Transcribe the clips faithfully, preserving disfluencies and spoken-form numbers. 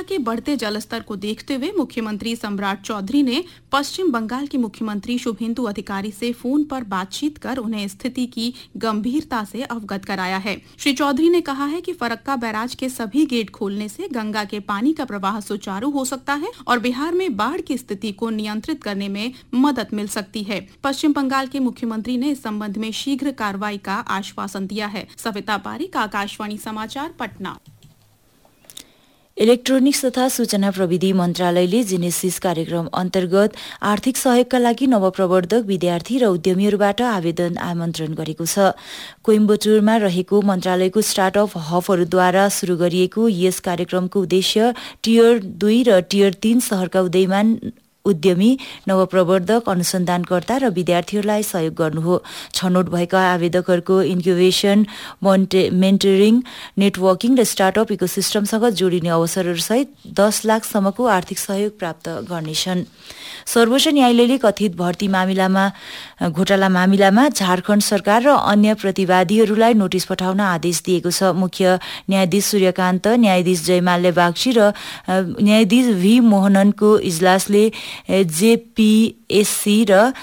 गंगा के बढ़ते जलस्तर को देखते हुए मुख्यमंत्री सम्राट चौधरी ने पश्चिम बंगाल के मुख्यमंत्री शुभेंदु अधिकारी से फोन पर बातचीत कर उन्हें स्थिति की गंभीरता से अवगत कराया है। श्री चौधरी ने कहा है कि फरक्का बैराज के सभी गेट खोलने से गंगा के पानी का प्रवाह सुचारू हो सकता है और बिहार में बाढ़ की स्थिति को नियंत्रित करने में मदद मिल सकती है। पश्चिम बंगाल के मुख्यमंत्री ने इस संबंध में शीघ्र कार्रवाई का आश्वासन दिया है। सविता पारीक, आकाशवाणी समाचार, पटना। इलेक्ट्रोनिक्स तथा सूचना प्रविधि मन्त्रालयले जेनेसिस कार्यक्रम अन्तर्गत आर्थिक सहयोगका लागि नवप्रवर्तक विद्यार्थी र उद्यमीहरूबाट आवेदन आमन्त्रण गरेको छ। कोइम्बटुरमा रहेको मन्त्रालयको स्टार्टअप हबहरूद्वारा शुरू गरिएको यस कार्यक्रमको उद्देश्य टियर दुई र टियर तीन शहरका उदयमान उद्यमी, नवप्रवर्तक, अनुसन्धानकर्ता र विद्यार्थीहरूलाई सहयोग गर्नु हो। छनौट भएका आवेदकहरूको इन्क्युबेसन, मेन्टरिङ, नेटवर्किङ र स्टार्टअप इकोसिस्टमसँग जोडिने अवसरहरूसहित दस लाखसम्मको आर्थिक सहयोग प्राप्त गर्नेछन्। सर्वोच्च न्यायालयले कथित भर्ती मामिलामा घोटाला मामिलामा झारखण्ड सरकार र अन्य प्रतिवादीहरूलाई नोटिस पठाउन आदेश दिएको छ। मुख्य न्यायाधीश सूर्यकान्त, न्यायाधीश जयमाल्य बागची र न्यायाधीश भी मोहननको इजलासले जेपीएससी र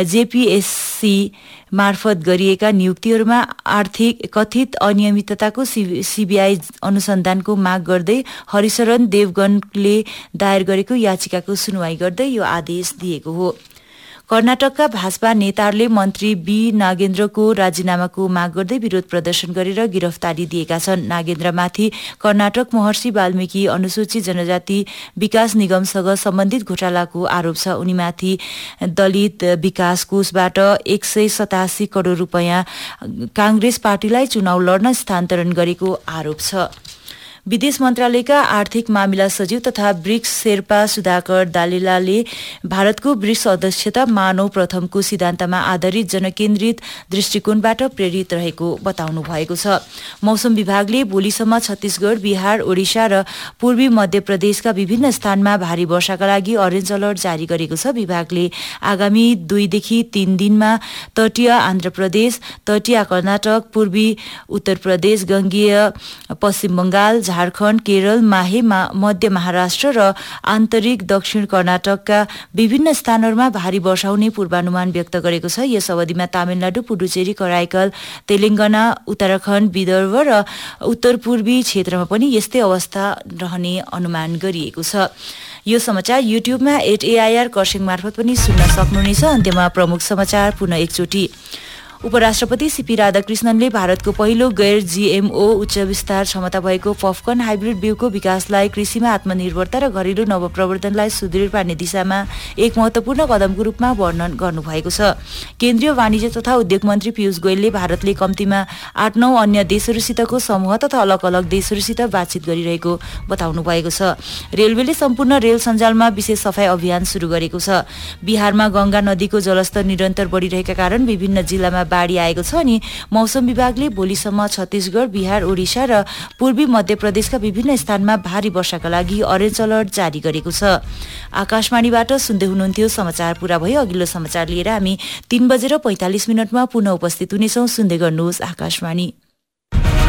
जेपीएससी मार्फत गरिएका नियुक्तिहरूमा आर्थिक कथित अनियमितताको सीबीआई अनुसन्धानको माग गर्दै हरिशरण देवगनले दायर गरेको याचिकाको सुनवाई गर्दै यो आदेश दिएको हो। कर्नाटकका भाजपा नेताहरूले मन्त्री बी नागेन्द्रको राजीनामाको माग गर्दै विरोध प्रदर्शन गरेर गिरफ्तारी दिएका छन्। नागेन्द्रमाथि कर्नाटक महर्षि वाल्मीकि अनुसूचित जनजाति विकास निगमसँग सम्बन्धित घोटालाको आरोप छ। उनीमाथि दलित विकास कोषबाट एक सय सतासी करोड़ रुपियाँ कांग्रेस पार्टीलाई चुनाव लड्न स्थानान्तरण गरेको आरोप छ। विदेश मन्त्रालयका आर्थिक मामिला सचिव तथा ब्रिक्स शेर्पा सुधाकर दालिलाले भारतको ब्रिक्स अध्यक्षता मानव प्रथमको सिद्धान्तमा आधारित जनकेन्द्रित दृष्टिकोणबाट प्रेरित रहेको बताउनु भएको छ। मौसम विभागले भोलिसम्म छत्तीसगढ़, बिहार, ओडिशा र पूर्वी मध्य प्रदेशका विभिन्न स्थानमा भारी वर्षाका लागि अरेन्ज अलर्ट जारी गरेको छ। विभागले आगामी दुईदेखि तीन दिनमा तटीय आन्ध्र प्रदेश, तटीय कर्नाटक, पूर्वी उत्तर प्रदेश, गंगेय पश्चिम बंगाल, झारखण्ड, केरल, माहे, मध्य महाराष्ट्र र आन्तरिक दक्षिण कर्नाटकका विभिन्न स्थानहरूमा भारी वर्षा हुने पूर्वानुमान व्यक्त गरेको छ। यस अवधिमा तमिलनाडु, पुडुचेरी, कराइकल, तेलंगाना, उत्तराखण्ड, विदर्भ र उत्तर पूर्वी क्षेत्रमा पनि यस्तै अवस्था रहने अनुमान गरिएको छ। यो समाचार युट्युबमा एट एआईआर कर्सिङ मार्फत पनि सुन्न सक्नुहुनेछ। अन्त्यमा प्रमुख समाचार पुनः एकचोटि। उपराष्ट्रपति सीपी राधाकृष्णनले भारतको पहिलो गैर जीएमओ उच्च विस्तार क्षमता भएको पफकन हाइब्रिड बिउको विकासलाई कृषिमा आत्मनिर्भरता र घरेलु नवप्रवर्तनलाई सुदृढ पार्ने दिशामा एक महत्वपूर्ण कदमको रूपमा वर्णन गर्नुभएको छ। केन्द्रीय वाणिज्य तथा उद्योग मन्त्री पीयूष गोयलले भारतले कम्तीमा आठ नौ अन्य देशहरूसितको समूह तथा अलग अलग देशहरूसित बातचित गरिरहेको बताउनु भएको छ। रेलवेले सम्पूर्ण रेल सञ्जालमा विशेष सफाई अभियान शुरू गरेको छ। बिहारमा गंगा नदीको जलस्तर निरन्तर बढिरहेका कारण विभिन्न जिल्लामा बाढी आएको छ अनि मौसम विभागले भोलिसम्म छत्तीसगढ़, बिहार, ओडिशा र पूर्वी मध्य प्रदेशका विभिन्न स्थानमा भारी वर्षाका लागि अरेन्ज अलर्ट जारी गरेको छ। आकाशवाणीबाट सुन्दै हुनुहुन्थ्यो। समाचार पूरा भयो। अघिल्लो समाचार लिएर हामी तीन बजेर पैंतालिस मिनटमा पुनः उपस्थित हुनेछौं। सुन्दै गर्नुहोस् आकाशवाणी।